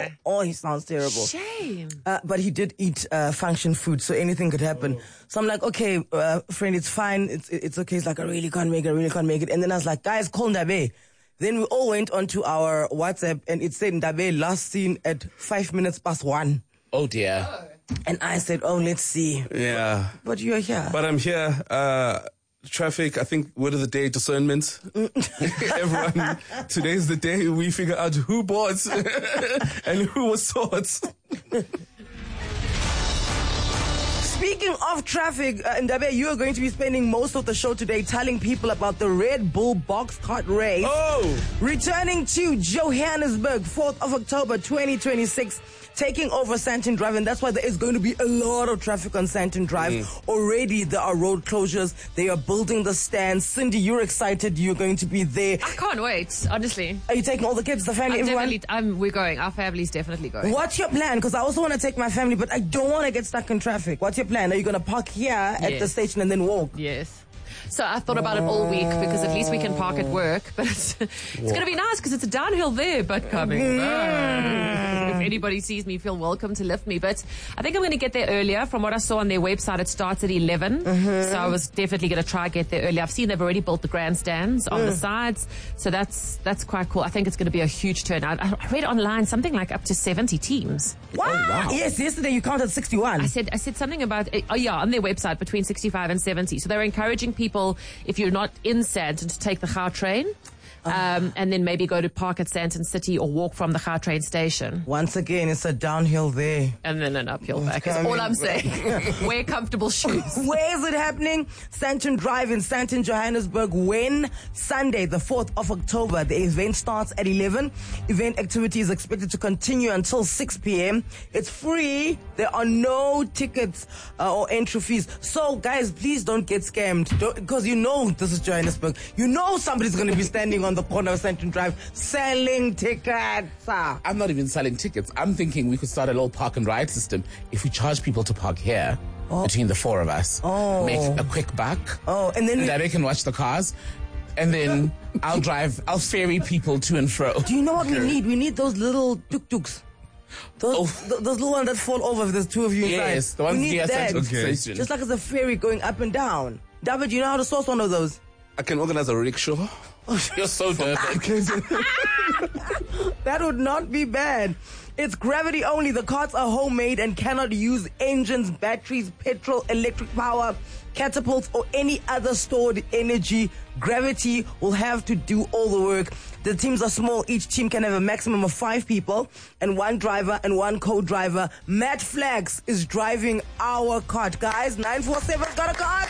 Oh, he sounds terrible. Shame. But he did eat function food, so anything could happen. So I'm like, okay, friend, it's fine. It's okay. It's like, I really can't make it. And then I was like, guys, call Ndabe. Then we all went onto our WhatsApp and it said Ndabe last seen at 1:05. Oh dear. And I said, oh, let's see. Yeah. But you're here. But I'm here. Traffic, I think, word of the day, discernment. Everyone, today's the day we figure out who bought and who was sought. Speaking of traffic, Ndabe, you are going to be spending most of the show today telling people about the Red Bull box cart race. Oh! Returning to Johannesburg, 4th of October, 2026. Taking over Sandton Drive, and that's why there is going to be a lot of traffic on Sandton Drive. Already there are road closures. They are building the stands. Cindy, you're excited. You're going to be there. I can't wait, honestly. Are you taking all the kids, the family, everyone? We're going. Our family's definitely going. What's your plan? Because I also want to take my family, but I don't want to get stuck in traffic. What's your plan? Are you going to park here at the station and then walk? Yes. So I thought about it all week because at least we can park at work. But it's going to be nice because it's a downhill there, but coming back. If anybody sees me, feel welcome to lift me. But I think I'm going to get there earlier. From what I saw on their website, it starts at 11. So I was definitely going to try and get there early. I've seen they've already built the grandstands on the sides. So that's quite cool. I think it's going to be a huge turnout. I read online something like up to 70 teams. Wow. Oh, wow. Yes, yesterday you counted 61. I said something about, on their website, between 65 and 70. So they're encouraging people, if you're not in Sandton, to take the Gautrain. And then maybe go to park at Sandton City or walk from the Gautrain station. Once again, it's a downhill there. And then an uphill back. That's all I'm saying. Wear comfortable shoes. Where is it happening? Sandton Drive in Sandton, Johannesburg. When? Sunday, the 4th of October. The event starts at 11. Event activity is expected to continue until 6 p.m. It's free. There are no tickets or entry fees. So, guys, please don't get scammed. Because you know this is Johannesburg. You know somebody's going to be standing on the corner of Sandton Drive selling tickets. I'm not even selling tickets. I'm thinking we could start a little park and ride system. If we charge people to park here, between the four of us, make a quick buck. And then they can watch the cars. And then I'll ferry people to and fro. Do you know what we need? We need those little tuk-tuks. Those little ones that fall over if there's two of you inside. Yes, the ones near Central Station. Just like it's a ferry going up and down. David, do you know how to source one of those? I can organize a rickshaw. You're so dirty. That would not be bad. It's gravity only. The carts are homemade and cannot use engines, batteries, petrol, electric power, catapults, or any other stored energy. Gravity will have to do all the work. The teams are small. Each team can have a maximum of 5 people and 1 driver and 1 co-driver. Matt Flax is driving our cart. Guys, 947's got a cart.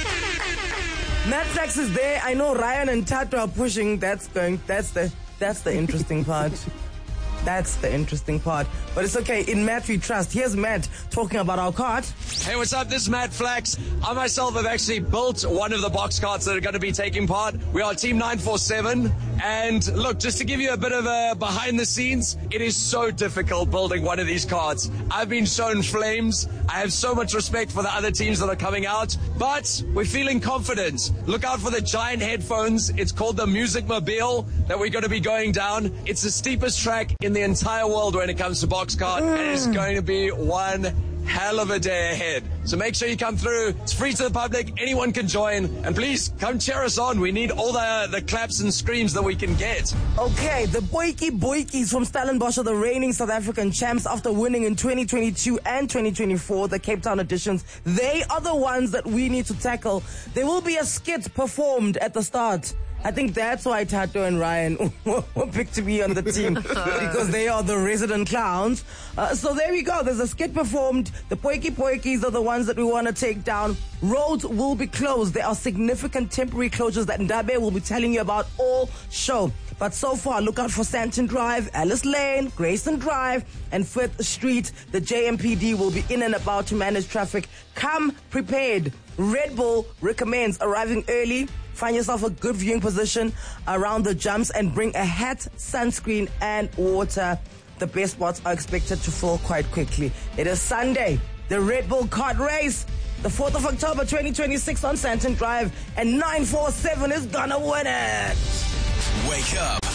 Matt Flax is there. I know Ryan and Tato are pushing. That's the interesting part. That's the interesting part. But it's okay. In Matt we trust. Here's Matt talking about our cart. Hey, what's up? This is Matt Flax. I myself have actually built one of the box carts that are going to be taking part. We are Team 947. And look, just to give you a bit of a behind the scenes, it is so difficult building one of these carts. I've been shown flames. I have so much respect for the other teams that are coming out, but we're feeling confident. Look out for the giant headphones. It's called the Music Mobile that we're going to be going down. It's the steepest track in the entire world when it comes to box cart, and it's going to be one hell of a day ahead. So make sure you come through. It's free to the public. Anyone can join. And please come cheer us on. We need all the claps and screams that we can get. Okay, the Boykies from Stellenbosch are the reigning South African champs after winning in 2022 and 2024, the Cape Town editions. They are the ones that we need to tackle. There will be a skit performed at the start. I think that's why Tato and Ryan were picked to be on the team, because they are the resident clowns. So there we go. There's a skit performed. The Poikies are the ones that we want to take down. Roads will be closed. There are significant temporary closures that Ndabe will be telling you about all show. But so far, look out for Sandton Drive, Alice Lane, Grayson Drive, and 5th Street. The JMPD will be in and about to manage traffic. Come prepared. Red Bull recommends arriving early. Find yourself a good viewing position around the jumps and bring a hat, sunscreen, and water. The best spots are expected to fill quite quickly. It is Sunday, the Red Bull kart race, the 4th of October 2026 on Sandton Drive, and 947 is gonna win it. Wake up